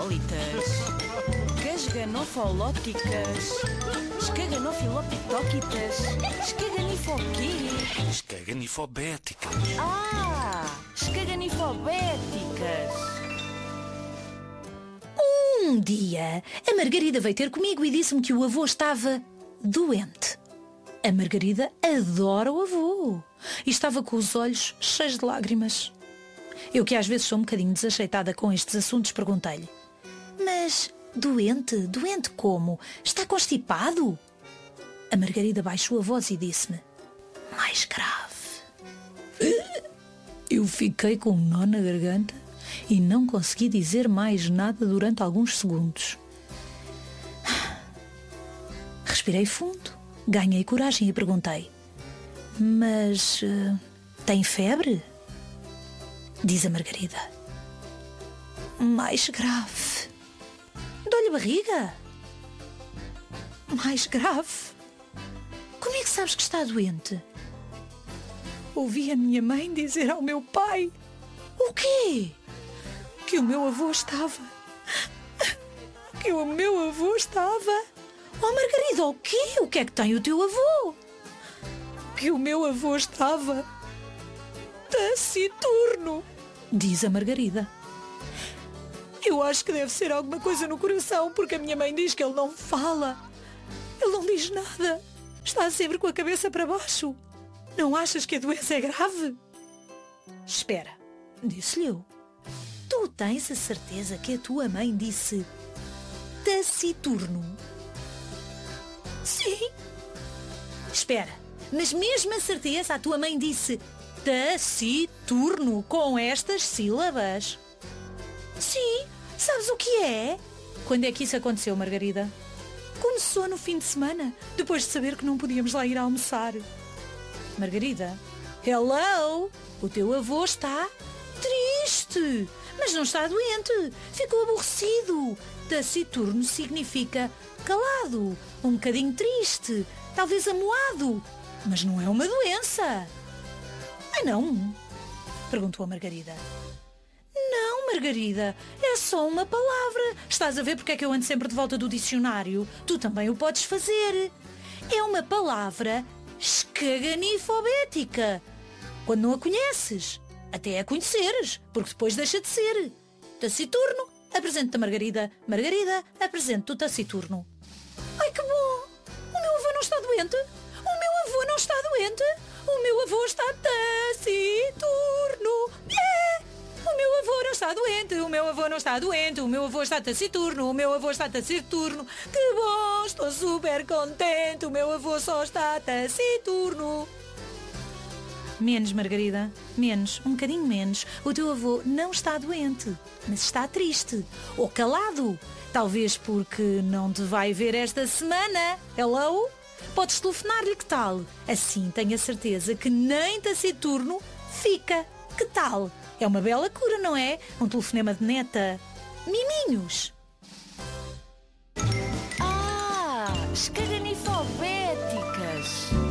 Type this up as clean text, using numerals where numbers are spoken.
escaganofitólitas, casganofolópticas, escaganofilopitóquitas, escaganifoquê? Escaganifobéticas. Escaganifobéticas. Um dia, a Margarida veio ter comigo e disse-me que o avô estava doente. A Margarida adora o avô e estava com os olhos cheios de lágrimas. Eu, que às vezes sou um bocadinho desajeitada com estes assuntos, perguntei-lhe: mas doente? Doente como? Está constipado? A Margarida baixou a voz e disse-me: mais grave. Eu fiquei com um nó na garganta e não consegui dizer mais nada durante alguns segundos. Respirei fundo, ganhei coragem e perguntei: mas tem febre? Diz a Margarida: mais grave. Dou-lhe barriga? Mais grave. Como é que sabes que está doente? Ouvi a minha mãe dizer ao meu pai. O quê? Que o meu avô estava. Que o meu avô estava. Oh, Margarida, o quê? O que é que tem o teu avô? Que o meu avô estava taciturno, diz a Margarida. Eu acho que deve ser alguma coisa no coração, porque a minha mãe diz que ele não fala. Ele não diz nada. Está sempre com a cabeça para baixo. Não achas que a doença é grave? Espera, disse-lhe eu. Tu tens a certeza que a tua mãe disse taciturno? Sim. Espera, mas mesmo a certeza a tua mãe disse taciturno com estas sílabas? Sim. Sabes o que é? Quando é que isso aconteceu, Margarida? Começou no fim de semana, depois de saber que não podíamos lá ir almoçar. Margarida, hello! O teu avô está triste, mas não está doente. Ficou aborrecido. Taciturno significa calado, um bocadinho triste, talvez amuado, mas não é uma doença. Ai não? Perguntou a Margarida. Não, Margarida, é só uma palavra. Estás a ver porque é que eu ando sempre de volta do dicionário? Tu também o podes fazer. É uma palavra escaganifobética. Quando não a conheces, até a conheceres, porque depois deixa de ser. Taciturno, apresento-te a Margarida. Margarida, apresento-te o taciturno. Ai, que bom! O meu avô não está doente? O meu avô não está doente? O meu avô está taciturno. O meu avô não está doente, o meu avô não está doente, o meu avô está taciturno, o meu avô está taciturno. Que bom, estou super contente, o meu avô só está taciturno. Menos, Margarida, menos, um bocadinho menos. O teu avô não está doente, mas está triste ou calado. Talvez porque não te vai ver esta semana. Hello? Podes telefonar-lhe, que tal? Assim tenho a certeza que nem taciturno fica. Que tal? É uma bela cura, não é? Um telefonema de neta. Miminhos! Escaganifobéticas.